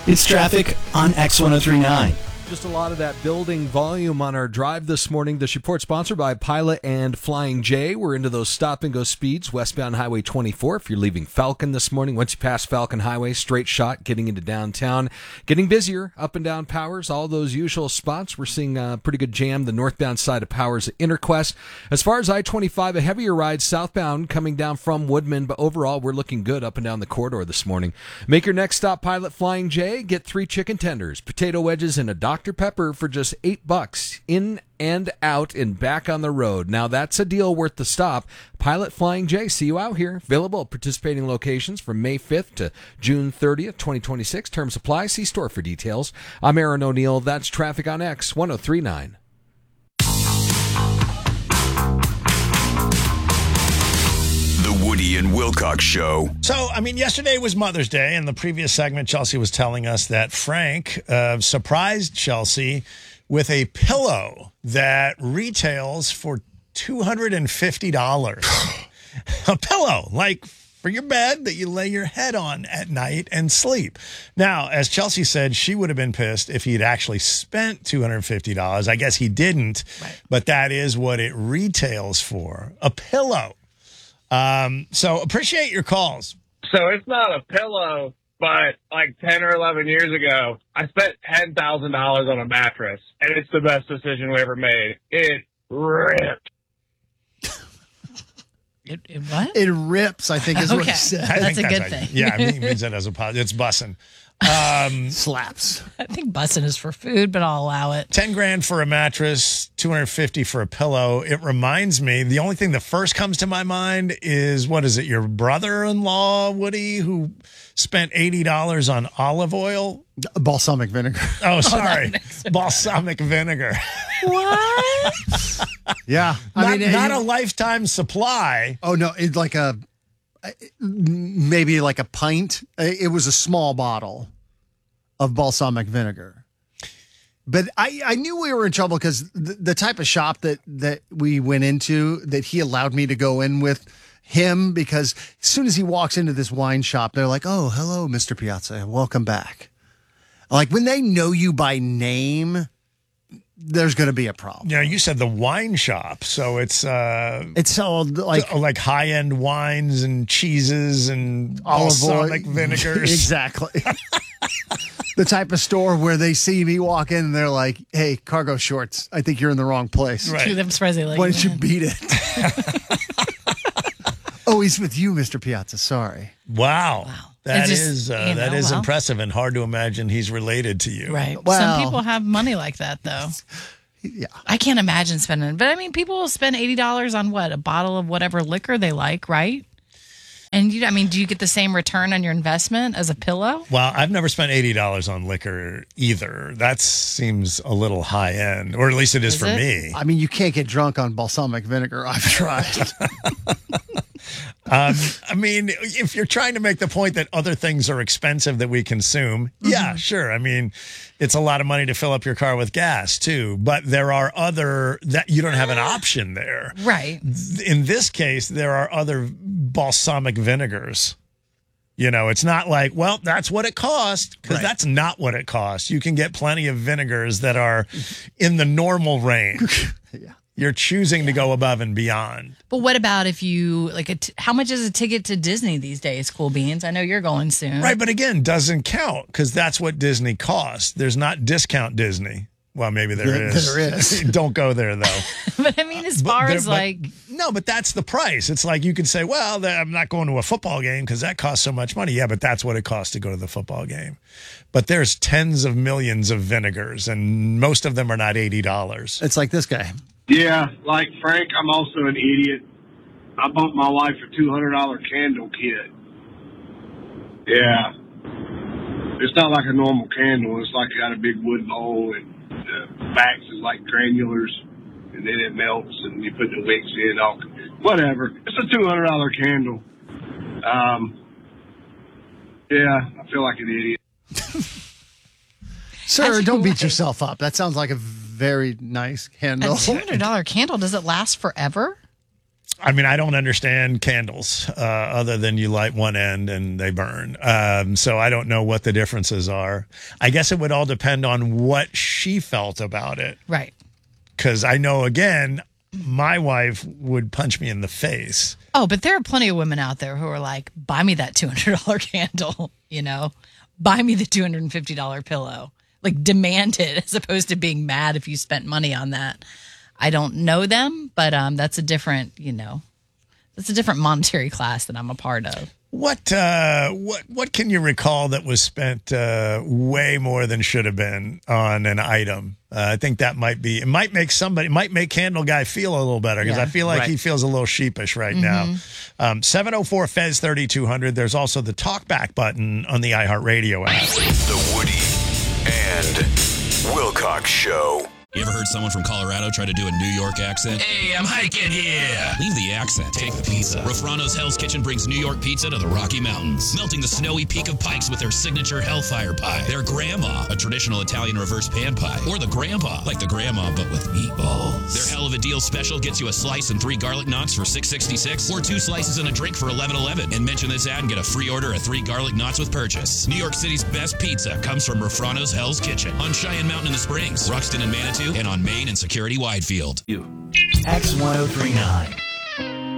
It's traffic on X1039. Just a lot of that building volume on our drive this morning. This report sponsored by Pilot and Flying J. We're into those stop-and-go speeds, westbound Highway 24. If you're leaving Falcon this morning, once you pass Falcon Highway, straight shot, getting into downtown. Getting busier, up and down Powers, all those usual spots. We're seeing a pretty good jam, the northbound side of Powers at Interquest. As far as I-25, a heavier ride southbound coming down from Woodman, but overall, we're looking good up and down the corridor this morning. Make your next stop Pilot Flying J. Get 3 chicken tenders, potato wedges, and a Dr. Pepper for just $8 in and out and back on the road. Now that's a deal worth the stop. Pilot Flying J, see you out here. Available at participating locations from May 5th to June 30th, 2026. Terms apply. See store for details. I'm Aaron O'Neill. That's Traffic on X 1039. The Woody and Wilcox Show. So, yesterday was Mother's Day, and the previous segment, Chelsea was telling us that Frank surprised Chelsea with a pillow that retails for $250. A pillow, like for your bed that you lay your head on at night and sleep. Now, as Chelsea said, she would have been pissed if he'd actually spent $250. I guess he didn't, right. But that is what it retails for, a pillow. So appreciate your calls. So it's not a pillow, but like 10 or 11 years ago, I spent $10,000 on a mattress, and it's the best decision we ever made. It ripped. It what? It rips, I think is what he said. That's a good thing. Yeah, he means that as a positive. It's bussin'. Slaps. I think bussin' is for food, but I'll allow it. $10,000 for a mattress, $250 for a pillow. It reminds me, the only thing that first comes to my mind is, what is it, your brother-in-law, Woody, who spent $80 on olive oil? Balsamic vinegar. Oh, sorry. Balsamic vinegar. What? Yeah. Not a lifetime supply. Oh, no. It's like maybe like a pint. It was a small bottle of balsamic vinegar. But I knew we were in trouble because the type of shop that we went into, that he allowed me to go in with him, because as soon as he walks into this wine shop, they're like, "Oh, hello, Mr. Piazza. Welcome back." Like when they know you by name, there's going to be a problem. Yeah, you said the wine shop, so it's sold like high-end wines and cheeses and olive oil, balsamic vinegars. Exactly. The type of store where they see me walk in and they're like, "Hey, cargo shorts, I think you're in the wrong place. Right. I'm surprised they like Why don't you beat it?" Oh, he's with you, Mr. Piazza. Sorry. Wow. That is well, impressive and hard to imagine he's related to you. Right. Well, some people have money like that, though. Yeah. I can't imagine spending. But, people will spend $80 on what? A bottle of whatever liquor they like, right? And, do you get the same return on your investment as a pillow? Well, I've never spent $80 on liquor either. That seems a little high end, or at least it is for me. You can't get drunk on balsamic vinegar. I've tried. If you're trying to make the point that other things are expensive that we consume, yeah, sure. It's a lot of money to fill up your car with gas too, but there are other that you don't have an option there. Right. In this case, there are other balsamic vinegars. It's not like, well, that's what it cost, because that's not what it costs. You can get plenty of vinegars that are in the normal range. Yeah. You're choosing to go above and beyond. But what about if you, how much is a ticket to Disney these days, Cool Beans? I know you're going soon. Right, but again, doesn't count, because that's what Disney costs. There's not discount Disney. Well, maybe there is. There is. Don't go there, though. But as far as No, but that's the price. It's like you could say, well, I'm not going to a football game because that costs so much money. Yeah, but that's what it costs to go to the football game. But there's tens of millions of vinegars, and most of them are not $80. It's like this guy. Yeah, like Frank, I'm also an idiot. I bought my wife a $200 candle kit. Yeah. It's not like a normal candle. It's like got a big wood bowl, and the wax is like granulars, and then it melts, and you put the wicks in. Whatever. It's a $200 candle. Yeah, I feel like an idiot. Sir, don't beat yourself up. That sounds like a very nice candle. A $200 candle, does it last forever? I mean, I don't understand candles other than you light one end and they burn. So I don't know what the differences are. I guess it would all depend on what she felt about it. Right. Because I know, again, my wife would punch me in the face. Oh, but there are plenty of women out there who are like, buy me that $200 candle, buy me the $250 pillow. Like, demand it as opposed to being mad if you spent money on that. I don't know them, but that's a different, that's a different monetary class that I'm a part of. What can you recall that was spent way more than should have been on an item? I think that might make Candle Guy feel a little better, because I feel like he feels a little sheepish right now. 704 Fez 3200. There's also the talkback button on the iHeartRadio app. The Woody and Wilcox Show. You ever heard someone from Colorado try to do a New York accent? Hey, I'm hiking here. Leave the accent. Take the pizza. Rafrano's Hell's Kitchen brings New York pizza to the Rocky Mountains, melting the snowy peak of Pikes with their signature Hellfire Pie, their Grandma, a traditional Italian reverse pan pie, or the Grandpa, like the Grandma but with meatballs. Their Hell of a Deal special gets you a slice and 3 garlic knots for $6.66, or 2 slices and a drink for $11.11. And mention this ad and get a free order of 3 garlic knots with purchase. New York City's best pizza comes from Rafrano's Hell's Kitchen on Cheyenne Mountain in the Springs, Ruxton and Manitou, and on Main and Security Widefield. X1039.